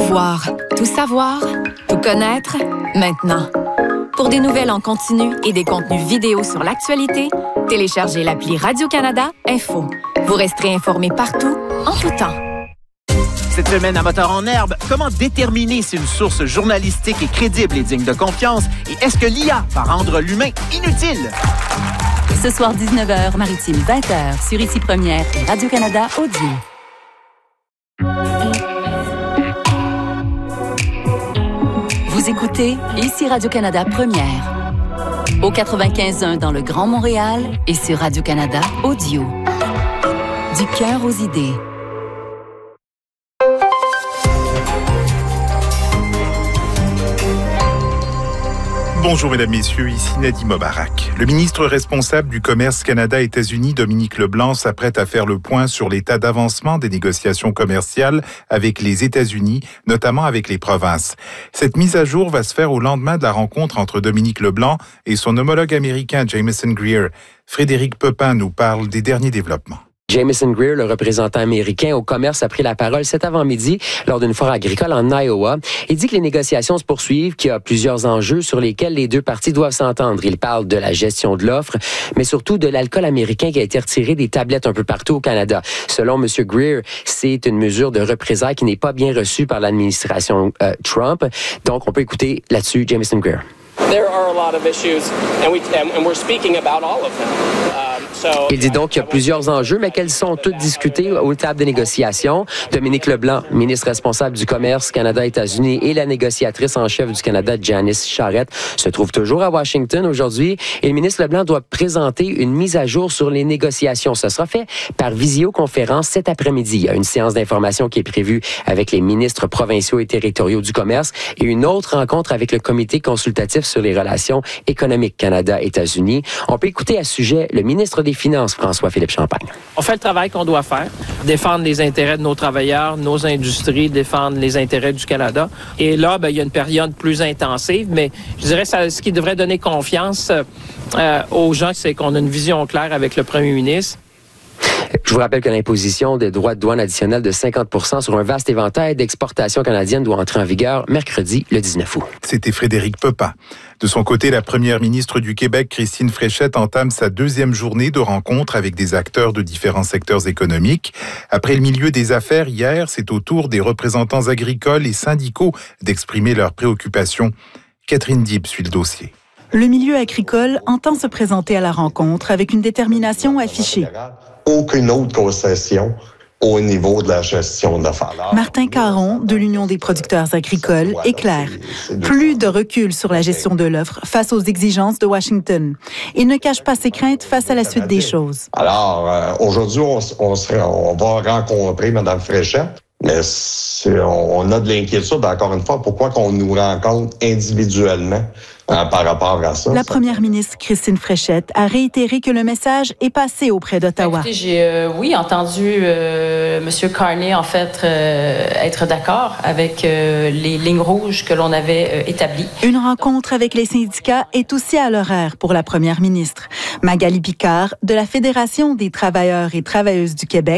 voir, tout savoir, tout connaître, maintenant. Pour des nouvelles en continu et des contenus vidéo sur l'actualité, téléchargez l'appli Radio-Canada Info. Vous resterez informé partout, en tout temps. Cette semaine à Moteur en herbe, comment déterminer si une source journalistique est crédible et digne de confiance? Et est-ce que l'IA va rendre l'humain inutile? Ce soir, 19h, Maritime, 20h, sur Ici Première et Radio-Canada Audio. Vous écoutez Ici Radio-Canada Première. Au 95.1 dans le Grand Montréal et sur Radio-Canada Audio. Du cœur aux idées. Bonjour mesdames, messieurs, ici Nadim Mobarak. Le ministre responsable du commerce Canada-États-Unis, Dominique Leblanc, s'apprête à faire le point sur l'état d'avancement des négociations commerciales avec les États-Unis, notamment avec les provinces. Cette mise à jour va se faire au lendemain de la rencontre entre Dominique Leblanc et son homologue américain Jamieson Greer. Frédéric Pepin nous parle des derniers développements. Jamieson Greer, le représentant américain au commerce, a pris la parole cet avant-midi lors d'une foire agricole en Iowa. Il dit que les négociations se poursuivent, qu'il y a plusieurs enjeux sur lesquels les deux parties doivent s'entendre. Il parle de la gestion de l'offre, mais surtout de l'alcool américain qui a été retiré des tablettes un peu partout au Canada. Selon M. Greer, c'est une mesure de représailles qui n'est pas bien reçue par l'administration Trump. Donc, on peut écouter là-dessus Jamieson Greer. There are a lot of issues, and we're speaking about all of them. Il dit donc qu'il y a plusieurs enjeux, mais qu'elles sont toutes discutées aux tables de négociation. Dominique Leblanc, ministre responsable du commerce Canada-États-Unis, et la négociatrice en chef du Canada, Janice Charette, se trouvent toujours à Washington aujourd'hui. Et le ministre Leblanc doit présenter une mise à jour sur les négociations. Ce sera fait par visioconférence cet après-midi. Il y a une séance d'information qui est prévue avec les ministres provinciaux et territoriaux du commerce et une autre rencontre avec le comité consultatif sur les relations économiques Canada-États-Unis. On peut écouter à ce sujet le ministre des Finances, François-Philippe Champagne. On fait le travail qu'on doit faire, défendre les intérêts de nos travailleurs, nos industries, défendre les intérêts du Canada. Et là, il y a une période plus intensive, mais je dirais que ce qui devrait donner confiance aux gens, c'est qu'on a une vision claire avec le premier ministre. Je vous rappelle que l'imposition des droits de douane additionnels de 50% sur un vaste éventail d'exportations canadiennes doit entrer en vigueur mercredi, le 19 août. C'était Frédéric Pepin. De son côté, la première ministre du Québec, Christine Fréchette, entame sa deuxième journée de rencontre avec des acteurs de différents secteurs économiques. Après le milieu des affaires, hier, c'est au tour des représentants agricoles et syndicaux d'exprimer leurs préoccupations. Catherine Dib suit le dossier. Le milieu agricole entend se présenter à la rencontre avec une détermination affichée. Aucune autre concession au niveau de la gestion de l'affaire. Martin Caron, de l'Union des producteurs agricoles, est clair. Plus de recul sur la gestion de l'offre face aux exigences de Washington. Il ne cache pas ses craintes face à la suite des choses. Alors, aujourd'hui, on va rencontrer Mme Fréchette, mais on a de l'inquiétude, encore une fois, pourquoi qu'on nous rencontre individuellement par rapport à ça. La première ministre Christine Fréchette a réitéré que le message est passé auprès d'Ottawa. Écoutez, j'ai entendu M. Carney, en fait, être d'accord avec les lignes rouges que l'on avait établies. Une rencontre avec les syndicats est aussi à l'horaire pour la première ministre. Magali Picard, de la Fédération des travailleurs et travailleuses du Québec,